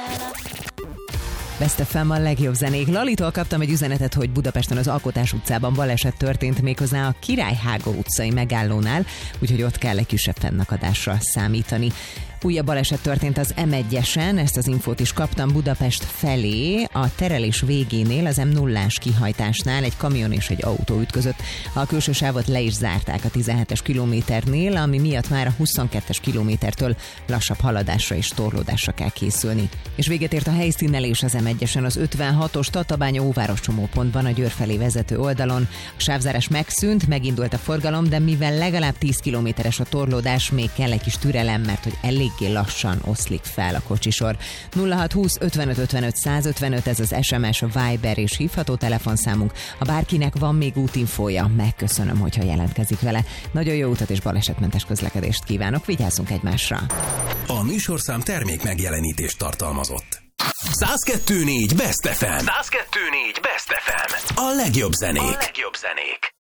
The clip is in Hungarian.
Best FM a legjobb zenék. Lalitól kaptam egy üzenetet, hogy Budapesten az Alkotás utcában baleset történt, méghozzá a Királyhágó utcai megállónál, úgyhogy ott kell egy kisebb fennakadásra számítani. Újabb baleset történt az M1-esen, ezt az infót is kaptam Budapest felé, a terelés végénél, az M0-ás kihajtásnál egy kamion és egy autó ütközött. A külső sávot le is zárták a 17-es kilométernél, ami miatt már a 22-es kilométertől lassabb haladásra és torlódásra kell készülni. És véget ért a helyszínelés az M1-esen az 56-os Tatabánya-Óváros csomópontban a Győr felé vezető oldalon. A sávzárás megszűnt, megindult a forgalom, de mivel legalább 10 kilométeres a torlódás, még kell egy kis türelem, mert hogy eléggé lassan oszlik fel a kocsisor. 0620 55 55 155, ez az SMS, a Viber és hívható telefonszámunk. Ha bárkinek van még útinfója, megköszönöm, hogyha jelentkezik vele. Nagyon jó utat és balesetmentes közlekedést kívánok, vigyázzunk egymásra! A műsorszám termék megjelenítést tartalmazott. 102.4 Best FM. 102.4 Best FM. A legjobb zenék.